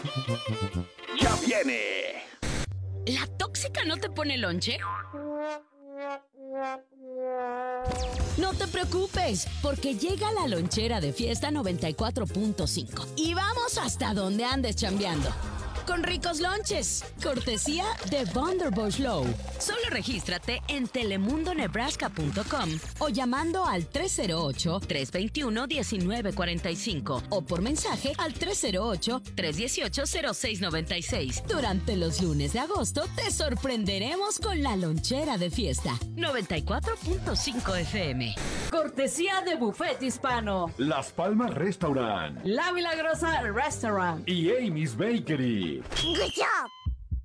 ¡Ya viene! ¿La tóxica no te pone lonche? No te preocupes, porque llega la lonchera de Fiesta 94.5 y vamos hasta donde andes chambeando. Con ricos lonches, cortesía de Vanderbush Low. Solo regístrate en telemundonebraska.com o llamando al 308-321-1945 o por mensaje al 308-318-0696. Durante los lunes de agosto te sorprenderemos con la lonchera de Fiesta 94.5 FM. Cortesía de Buffet Hispano, Las Palmas Restaurant La Milagrosa Restaurant. y Amy's Bakery. Good job!